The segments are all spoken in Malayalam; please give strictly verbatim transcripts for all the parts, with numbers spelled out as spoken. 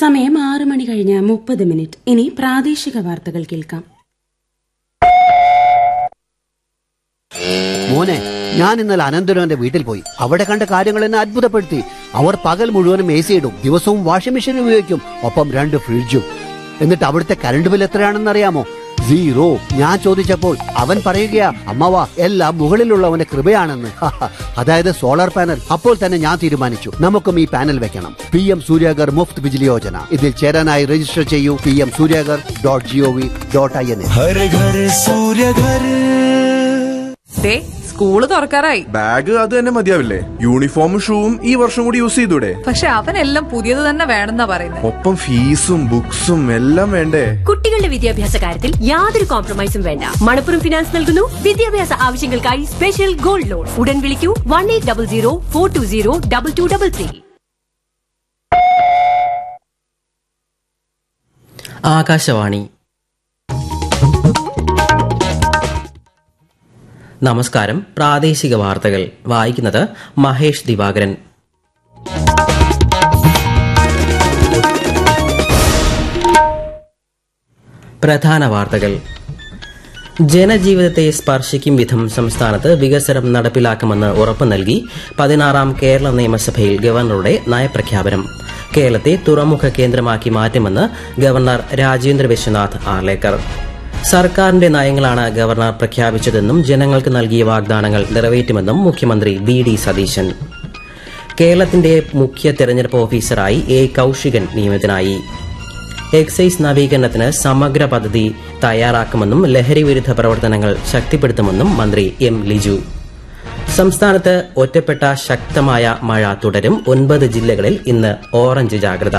സമയം ആറ് മണി കഴിഞ്ഞ് മുപ്പത് മിനിറ്റ്. ഇനി പ്രാദേശിക വാർത്തകൾ കേൾക്കാം. മോനെ, ഞാൻ ഇന്നലെ അനന്തരവന്റെ വീട്ടിൽ പോയി. അവിടെ കണ്ട കാര്യങ്ങൾ എന്നെ അത്ഭുതപ്പെടുത്തി. അവർ പകൽ മുഴുവനും എ സി ഇടും, ദിവസവും വാഷിംഗ് മെഷീൻ ഉപയോഗിക്കും, ഒപ്പം രണ്ട് ഫ്രിഡ്ജും. എന്നിട്ട് അവിടുത്തെ കറണ്ട് ബിൽ എത്രയാണെന്ന് അറിയാമോ? സീറോ. ഞാൻ ചോദിച്ചപ്പോൾ അവൻ പറയുകയാ, അമ്മവാ എല്ലാം മുകളിലുള്ളവന്റെ കൃപയാണെന്ന്. അതായത് സോളാർ പാനൽ. അപ്പോൾ തന്നെ ഞാൻ തീരുമാനിച്ചു, നമുക്കും ഈ പാനൽ വെക്കണം. P M Suryaghar Muft Bijli Yojana. ഇതിൽ ചേരാനായി രജിസ്റ്റർ ചെയ്യൂ. P M Suryaghar dot G O V dot I N. School തുറക്കാറായി. Bag അത് തന്നെ മതിയാവില്ലേ? യൂണിഫോമും ഷൂവും ഈ വർഷം കൂടി യൂസ് ചെയ്തൂടെ? പക്ഷെ അവനെല്ലാം പുതിയത് തന്നെ വേണമെന്നാ പറയുന്നത്. ഒപ്പം ഫീസും ബുക്സും എല്ലാം വേണ്ടേ? കുട്ടികളുടെ വിദ്യാഭ്യാസ കാര്യത്തിൽ യാതൊരു കോംപ്രമൈസും വേണ്ട. മണപ്പുറം ഫിനാൻസ് നൽകുന്നു വിദ്യാഭ്യാസ ആവശ്യങ്ങൾക്കായി സ്പെഷ്യൽ ഗോൾഡ് ലോൺ. ഉടൻ വിളിക്കൂ one eight double zero four to zero double two double three. Akashvani. നമസ്കാരം. പ്രാദേശിക വാർത്തകൾ വായിക്കുന്നത് മഹേഷ് ദിവാകരൻ. പ്രധാന വാർത്തകൾ. ജനജീവിതത്തെ സ്പർശിക്കും വിധം സംസ്ഥാനത്ത് വികസനം നടപ്പിലാക്കുമെന്ന് ഉറപ്പു നൽകി പതിനാറാം കേരള നിയമസഭയിൽ ഗവർണറുടെ നയപ്രഖ്യാപനം. കേരളത്തെ തുറമുഖ കേന്ദ്രമാക്കി മാറ്റുമെന്ന് ഗവർണർ രാജേന്ദ്ര വിശ്വനാഥ് ആർലേക്കർ. സർക്കാരിന്റെ നയങ്ങളാണ് ഗവർണർ പ്രഖ്യാപിച്ചതെന്നും ജനങ്ങൾക്ക് നൽകിയ വാഗ്ദാനങ്ങൾ നിറവേറ്റുമെന്നും മുഖ്യമന്ത്രി വി ഡി സതീശൻ. കേരളത്തിന്റെ മുഖ്യ തെരഞ്ഞെടുപ്പ് ഓഫീസറായി എ കൌശികൻ നിയമിതനായി. എക്സൈസ് നവീകരണത്തിന് സമഗ്ര പദ്ധതി തയ്യാറാക്കുമെന്നും ലഹരി വിരുദ്ധ പ്രവർത്തനങ്ങൾ ശക്തിപ്പെടുത്തുമെന്നും മന്ത്രി എം ലിജു. സംസ്ഥാനത്ത് ഒറ്റപ്പെട്ട ശക്തമായ മഴ തുടരും. ഒൻപത് ജില്ലകളിൽ ഇന്ന് ഓറഞ്ച് ജാഗ്രത.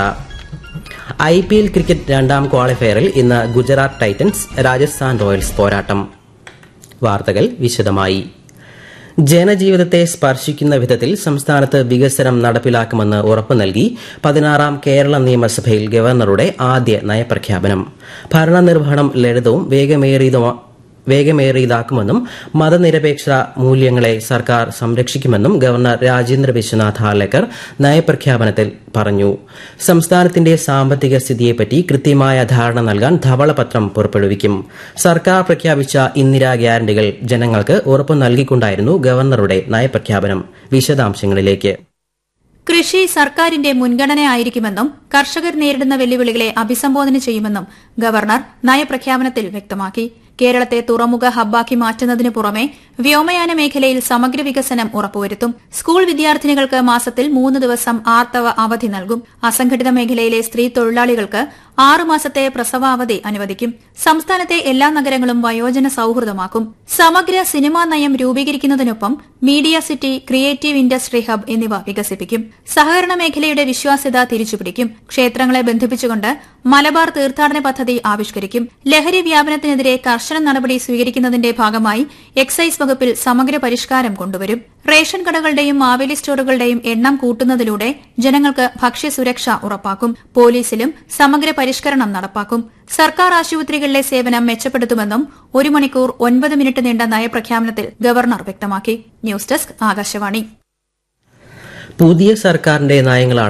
ഐ പി എൽ ക്രിക്കറ്റ് രണ്ടാം ക്വാളിഫയറിൽ ഇന്ന് ഗുജറാത്ത് ടൈറ്റൻസ് രാജസ്ഥാൻ റോയൽസ് പോരാട്ടം. വാർത്തകൾ വിശദമായി. ജനജീവിതത്തെ സ്പർശിക്കുന്ന വിധത്തിൽ സംസ്ഥാനത്ത് വികസനം നടപ്പിലാക്കുമെന്ന് ഉറപ്പു നൽകി പതിനാറാം കേരള നിയമസഭയിൽ ഗവർണറുടെ ആദ്യ നയപ്രഖ്യാപനം. ഭരണനിർവഹണം ലളിതവും വേഗമേറിയതും വേഗമേറിയതാക്കുമെന്നും മതനിരപേക്ഷ മൂല്യങ്ങളെ സർക്കാർ സംരക്ഷിക്കുമെന്നും ഗവർണർ രാജേന്ദ്ര വിശ്വനാഥ് ആർലേക്കർ നയപ്രഖ്യാപനത്തിൽ പറഞ്ഞു. സംസ്ഥാനത്തിന്റെ സാമ്പത്തിക സ്ഥിതിയെപ്പറ്റി കൃത്യമായ ധാരണ നൽകാൻ ധവളപത്രം പുറപ്പെടുവിക്കും. സർക്കാർ പ്രഖ്യാപിച്ച ഇന്ദിരാ ഗ്യാരണ്ടികൾ ജനങ്ങൾക്ക് ഉറപ്പു നൽകിക്കൊണ്ടായിരുന്നു ഗവർണറുടെ നയപ്രഖ്യാപനം. വിശദാംശങ്ങളിലേക്ക്. കൃഷി സർക്കാരിന്റെ മുൻഗണനയായിരിക്കുമെന്നും കർഷകർ നേരിടുന്ന വെല്ലുവിളികളെ അഭിസംബോധന ചെയ്യുമെന്നും ഗവർണർ നയപ്രഖ്യാപനത്തിൽ വ്യക്തമാക്കി. കേരളത്തെ തുറമുഖ ഹബ്ബാക്കി മാറ്റുന്നതിനു പുറമെ വ്യോമയാന മേഖലയിൽ സമഗ്ര വികസനം ഉറപ്പുവരുത്തും. സ്കൂൾ വിദ്യാർത്ഥിനികൾക്ക് മാസത്തിൽ മൂന്ന് ദിവസം ആർത്തവ അവധി നൽകും. അസംഘടിത മേഖലയിലെ സ്ത്രീ തൊഴിലാളികൾക്ക് ആറുമാസത്തെ പ്രസവാവധി അനുവദിക്കും. സംസ്ഥാനത്തെ എല്ലാ നഗരങ്ങളും വയോജന സൌഹൃദമാക്കും. സമഗ്ര സിനിമാ നയം രൂപീകരിക്കുന്നതിനൊപ്പം media city, creative industry hub എന്നിവ വികസിപ്പിക്കും. സഹകരണ മേഖലയുടെ വിശ്വാസ്യത തിരിച്ചുപിടിക്കും. ക്ഷേത്രങ്ങളെ ബന്ധിപ്പിച്ചുകൊണ്ട് മലബാർ തീർത്ഥാടന പദ്ധതി ആവിഷ്കരിക്കും. ലഹരി വ്യാപനത്തിനെതിരെ കർശന നടപടി സ്വീകരിക്കുന്നതിന്റെ ഭാഗമായി എക്സൈസ് വകുപ്പിൽ സമഗ്ര പരിഷ്കാരം കൊണ്ടുവരും. റേഷൻ കടകളുടെയും മാവേലി സ്റ്റോറുകളുടെയും എണ്ണം കൂട്ടുന്നതിലൂടെ ജനങ്ങൾക്ക് ഭക്ഷ്യസുരക്ഷ ഉറപ്പാക്കും. പോലീസിലും സമഗ്ര പരിഷ്കരണം നടപ്പാക്കും. സർക്കാർ ആശുപത്രികളിലെ സേവനം മെച്ചപ്പെടുത്തുമെന്നും ഒരു മണിക്കൂർ ഒൻപത് മിനിറ്റ് നീണ്ട നയപ്രഖ്യാപനത്തിൽ ഗവർണർ വ്യക്തമാക്കി. News desk Akashvani. പുതിയ സർക്കാരിന്റെ നയങ്ങളാണ്